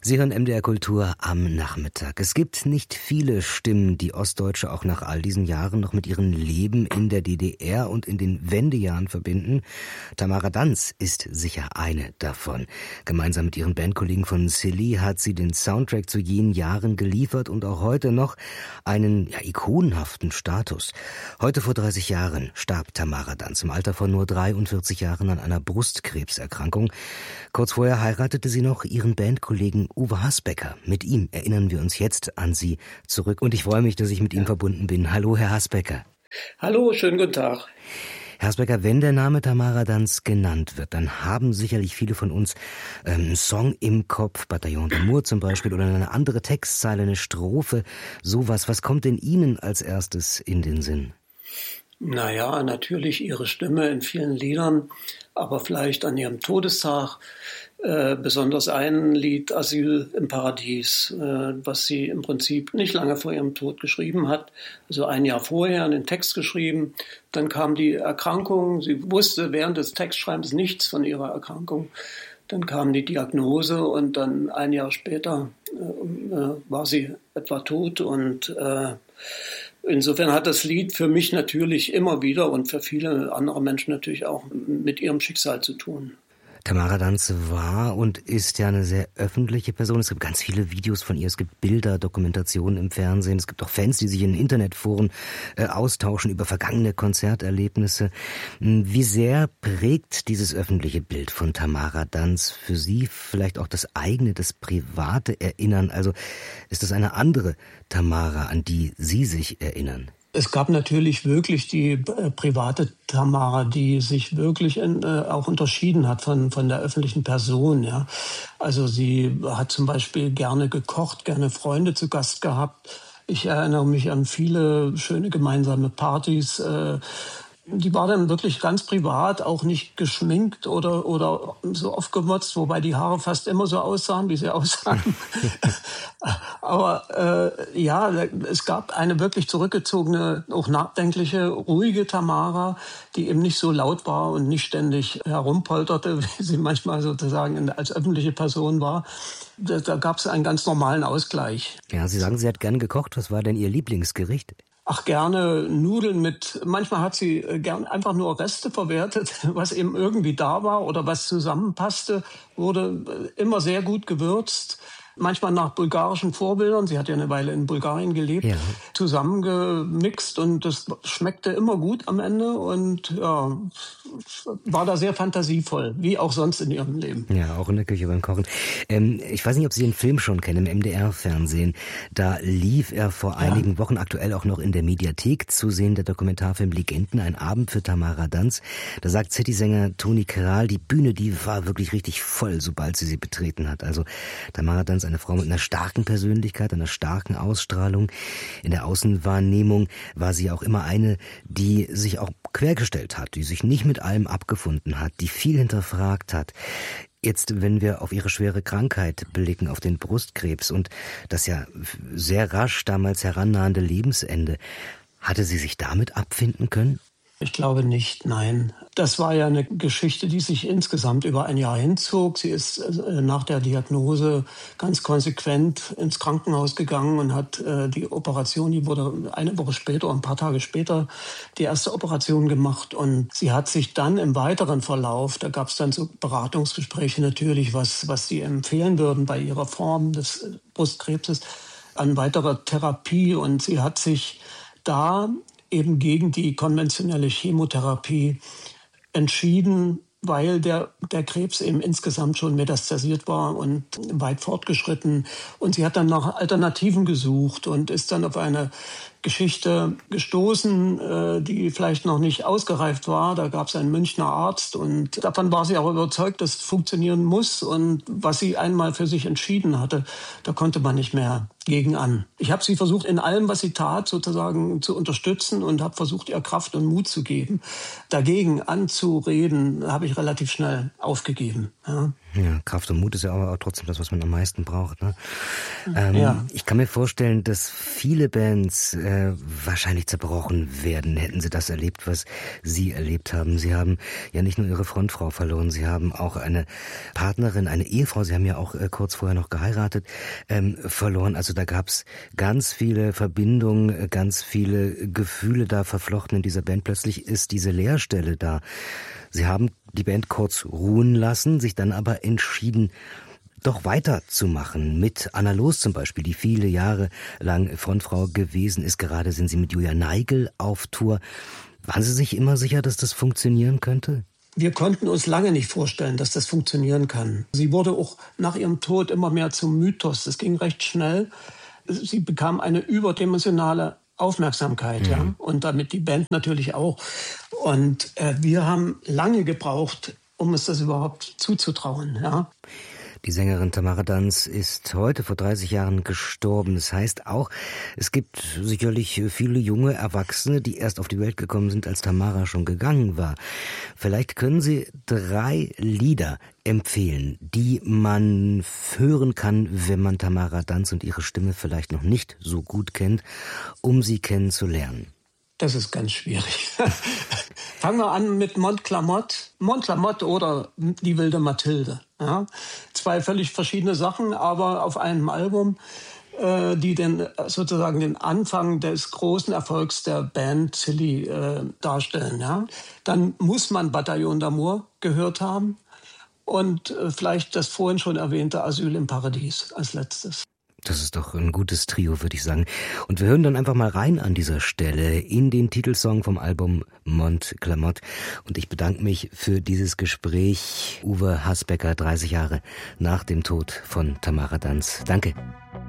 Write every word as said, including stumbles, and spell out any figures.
Sie hören M D R Kultur am Nachmittag. Es gibt nicht viele Stimmen, die Ostdeutsche auch nach all diesen Jahren noch mit ihrem Leben in der D D R und in den Wendejahren verbinden. Tamara Danz ist sicher eine davon. Gemeinsam mit ihren Bandkollegen von Silly hat sie den Soundtrack zu jenen Jahren geliefert und auch heute noch einen ja, ikonenhaften Status. Heute vor dreißig Jahren starb Tamara Danz im Alter von nur dreiundvierzig Jahren an einer Brustkrebserkrankung. Kurz vorher heiratete sie noch ihren Bandkollegen Uwe Hasbecker. Mit ihm erinnern wir uns jetzt an sie zurück. Und ich freue mich, dass ich mit ihm verbunden bin. Hallo, Herr Hasbecker. Hallo, schönen guten Tag. Herr Hasbecker, wenn der Name Tamara Danz genannt wird, dann haben sicherlich viele von uns ähm, einen Song im Kopf, Bataillon d'Amour zum Beispiel, oder eine andere Textzeile, eine Strophe, sowas. Was kommt denn Ihnen als erstes in den Sinn? Naja, natürlich Ihre Stimme in vielen Liedern, aber vielleicht an Ihrem Todestag. Äh, besonders ein Lied, Asyl im Paradies, äh, was sie im Prinzip nicht lange vor ihrem Tod geschrieben hat, also ein Jahr vorher einen Text geschrieben. Dann kam die Erkrankung, sie wusste während des Textschreibens nichts von ihrer Erkrankung. Dann kam die Diagnose und dann ein Jahr später äh, äh, war sie etwa tot. Und äh, insofern hat das Lied für mich natürlich immer wieder und für viele andere Menschen natürlich auch mit ihrem Schicksal zu tun. Tamara Danz war und ist ja eine sehr öffentliche Person. Es gibt ganz viele Videos von ihr. Es gibt Bilder, Dokumentationen im Fernsehen. Es gibt auch Fans, die sich in Internetforen äh, austauschen über vergangene Konzerterlebnisse. Wie sehr prägt dieses öffentliche Bild von Tamara Danz für Sie vielleicht auch das eigene, das private Erinnern? Also ist das eine andere Tamara, an die Sie sich erinnern? Es gab natürlich wirklich die äh, private Tamara, die sich wirklich in, äh, auch unterschieden hat von, von der öffentlichen Person. Ja. Also sie hat zum Beispiel gerne gekocht, gerne Freunde zu Gast gehabt. Ich erinnere mich an viele schöne gemeinsame Partys. Äh, Die war dann wirklich ganz privat, auch nicht geschminkt oder, oder so aufgemotzt, wobei die Haare fast immer so aussahen, wie sie aussahen. Aber äh, ja, es gab eine wirklich zurückgezogene, auch nachdenkliche, ruhige Tamara, die eben nicht so laut war und nicht ständig herumpolterte, wie sie manchmal sozusagen als öffentliche Person war. Da, da gab es einen ganz normalen Ausgleich. Ja, Sie sagen, sie hat gern gekocht. Was war denn Ihr Lieblingsgericht? Ach, gerne Nudeln mit, manchmal hat sie gern einfach nur Reste verwertet, was eben irgendwie da war oder was zusammenpasste, wurde immer sehr gut gewürzt. Manchmal nach bulgarischen Vorbildern, sie hat ja eine Weile in Bulgarien gelebt, ja. Zusammengemixt und das schmeckte immer gut am Ende und ja, war da sehr fantasievoll, wie auch sonst in ihrem Leben. Ja, auch in der Küche beim Kochen. Ähm, ich weiß nicht, ob Sie den Film schon kennen, im M D R-Fernsehen. Da lief er vor ja. einigen Wochen, aktuell auch noch in der Mediathek zu sehen, der Dokumentarfilm Legenden, ein Abend für Tamara Danz. Da sagt City-Sänger Toni Kral, die Bühne, die war wirklich richtig voll, sobald sie sie betreten hat. Also Tamara Danz, eine Frau mit einer starken Persönlichkeit, einer starken Ausstrahlung. In der Außenwahrnehmung war sie auch immer eine, die sich auch quergestellt hat, die sich nicht mit allem abgefunden hat, die viel hinterfragt hat. Jetzt, wenn wir auf ihre schwere Krankheit blicken, auf den Brustkrebs und das ja sehr rasch damals herannahende Lebensende, hatte sie sich damit abfinden können? Ich glaube nicht, nein. Das war ja eine Geschichte, die sich insgesamt über ein Jahr hinzog. Sie ist äh, nach der Diagnose ganz konsequent ins Krankenhaus gegangen und hat äh, die Operation, die wurde eine Woche später, ein paar Tage später, die erste Operation gemacht. Und sie hat sich dann im weiteren Verlauf, da gab es dann so Beratungsgespräche natürlich, was, was sie empfehlen würden bei ihrer Form des Brustkrebses, an weiterer Therapie. Und sie hat sich da eben gegen die konventionelle Chemotherapie entschieden, weil der, der Krebs eben insgesamt schon metastasiert war und weit fortgeschritten. Und sie hat dann nach Alternativen gesucht und ist dann auf eine Geschichte gestoßen, die vielleicht noch nicht ausgereift war. Da gab es einen Münchner Arzt und davon war sie auch überzeugt, dass es funktionieren muss. Und was sie einmal für sich entschieden hatte, da konnte man nicht mehr gegen an. Ich habe sie versucht, in allem, was sie tat, sozusagen zu unterstützen und habe versucht, ihr Kraft und Mut zu geben. Dagegen anzureden, habe ich relativ schnell aufgegeben. Ja. Ja, Kraft und Mut ist ja aber auch trotzdem das, was man am meisten braucht. Ne? Ähm, ja. Ich kann mir vorstellen, dass viele Bands äh, wahrscheinlich zerbrochen werden, hätten sie das erlebt, was Sie erlebt haben. Sie haben ja nicht nur Ihre Frontfrau verloren, Sie haben auch eine Partnerin, eine Ehefrau, Sie haben ja auch äh, kurz vorher noch geheiratet, ähm, verloren. Also da gab's ganz viele Verbindungen, ganz viele Gefühle da verflochten in dieser Band. Plötzlich ist diese Leerstelle da. Sie haben die Band kurz ruhen lassen, sich dann aber entschieden, doch weiterzumachen. Mit Anna Loos zum Beispiel, die viele Jahre lang Frontfrau gewesen ist. Gerade sind Sie mit Julia Neigel auf Tour. Waren Sie sich immer sicher, dass das funktionieren könnte? Wir konnten uns lange nicht vorstellen, dass das funktionieren kann. Sie wurde auch nach ihrem Tod immer mehr zum Mythos. Das ging recht schnell. Sie bekam eine überdimensionale Aufmerksamkeit, mhm. ja, und damit die Band natürlich auch. Und äh, wir haben lange gebraucht, um uns das überhaupt zuzutrauen, ja. Die Sängerin Tamara Danz ist heute vor dreißig Jahren gestorben. Das heißt auch, es gibt sicherlich viele junge Erwachsene, die erst auf die Welt gekommen sind, als Tamara schon gegangen war. Vielleicht können Sie drei Lieder empfehlen, die man hören kann, wenn man Tamara Danz und ihre Stimme vielleicht noch nicht so gut kennt, um sie kennenzulernen. Das ist ganz schwierig. Fangen wir an mit Montclamotte. Montclamotte oder Die wilde Mathilde. Ja? Zwei völlig verschiedene Sachen, aber auf einem Album, äh, die den, sozusagen den Anfang des großen Erfolgs der Band Silly äh, darstellen. Ja? Dann muss man Bataillon d'Amour gehört haben und äh, vielleicht das vorhin schon erwähnte Asyl im Paradies als letztes. Das ist doch ein gutes Trio, würde ich sagen. Und wir hören dann einfach mal rein an dieser Stelle in den Titelsong vom Album Montclamotte. Und ich bedanke mich für dieses Gespräch. Uwe Hasbecker, dreißig Jahre nach dem Tod von Tamara Danz. Danke.